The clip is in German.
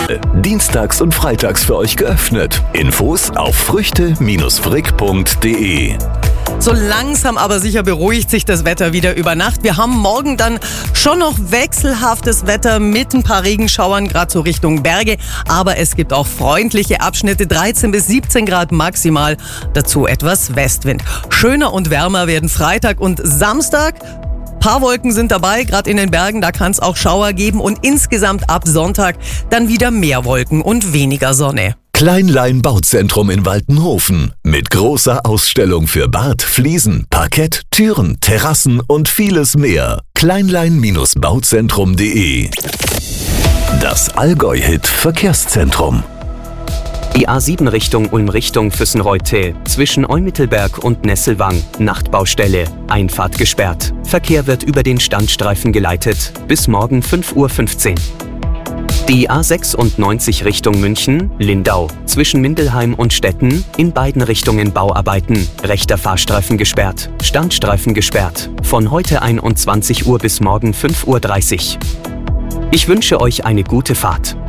Dienstags und freitags für euch geöffnet. Infos auf früchte-frick.de. So langsam aber sicher beruhigt sich das Wetter wieder über Nacht. Wir haben morgen dann schon noch wechselhaftes Wetter mit ein paar Regenschauern, gerade so Richtung Berge. Aber es gibt auch freundliche Abschnitte, 13 bis 17 Grad maximal. Dazu etwas Westwind. Schöner und wärmer werden Freitag und Samstag. Paar Wolken sind dabei, gerade in den Bergen, da kann es auch Schauer geben. Und insgesamt ab Sonntag dann wieder mehr Wolken und weniger Sonne. Kleinlein Bauzentrum in Waltenhofen mit großer Ausstellung für Bad, Fliesen, Parkett, Türen, Terrassen und vieles mehr. Kleinlein-bauzentrum.de. Das Allgäu-Hit Verkehrszentrum. Die A7 Richtung Ulm Richtung Füssenreute zwischen Eumittelberg und Nesselwang. Nachtbaustelle. Einfahrt gesperrt. Verkehr wird über den Standstreifen geleitet. Bis morgen 5:15 Uhr. Die A96 Richtung München, Lindau, zwischen Mindelheim und Stetten, in beiden Richtungen Bauarbeiten, rechter Fahrstreifen gesperrt, Standstreifen gesperrt, von heute 21 Uhr bis morgen 5:30 Uhr. Ich wünsche euch eine gute Fahrt.